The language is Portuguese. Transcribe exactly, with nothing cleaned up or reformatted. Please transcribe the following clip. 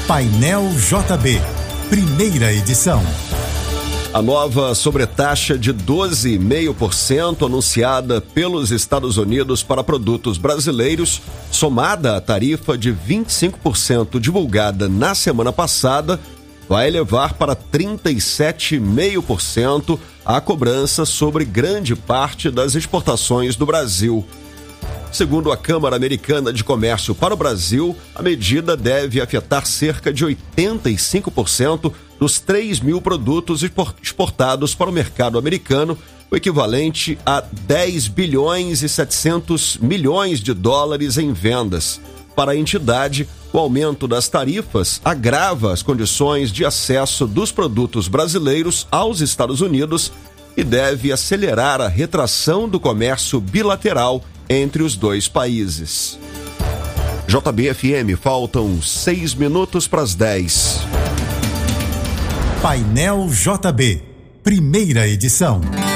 Painel J B, primeira edição. A nova sobretaxa de doze vírgula cinco por cento anunciada pelos Estados Unidos para produtos brasileiros, somada à tarifa de vinte e cinco por cento divulgada na semana passada, vai elevar para trinta e sete vírgula cinco por cento a cobrança sobre grande parte das exportações do Brasil. Segundo a Câmara Americana de Comércio para o Brasil, a medida deve afetar cerca de oitenta e cinco por cento dos três mil produtos exportados para o mercado americano, o equivalente a dez bilhões e setecentos milhões de dólares em vendas. Para a entidade, o aumento das tarifas agrava as condições de acesso dos produtos brasileiros aos Estados Unidos e deve acelerar a retração do comércio bilateral entre os dois países. J B F M, faltam seis minutos para as dez. Painel J B, primeira edição.